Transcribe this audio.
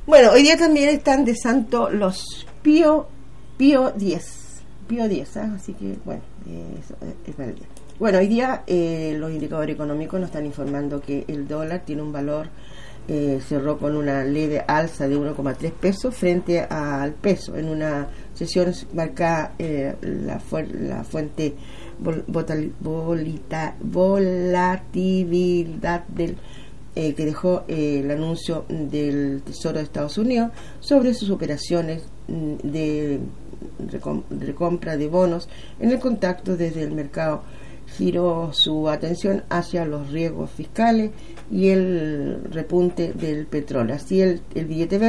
Bueno, hoy día también están de santo los Pío X. Pío X, así que bueno, eso es para el día. Bueno, hoy día los indicadores económicos nos están informando que el dólar tiene un valor, cerró con una leve alza de 1,3 pesos frente al peso, en una sesión marcada la fuente volatilidad del que dejó el anuncio del Tesoro de Estados Unidos sobre sus operaciones de recompra de bonos en el contacto desde el mercado. Giró su atención hacia los riesgos fiscales y el repunte del petróleo. Así el billete verde